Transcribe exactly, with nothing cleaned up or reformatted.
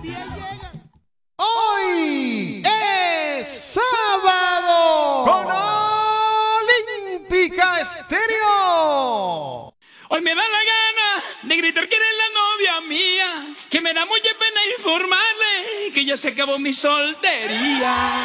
Hoy es sábado con Olímpica Estéreo. Hoy me da la gana de gritar que eres la novia mía, que me da mucha pena informarle que ya se acabó mi soltería.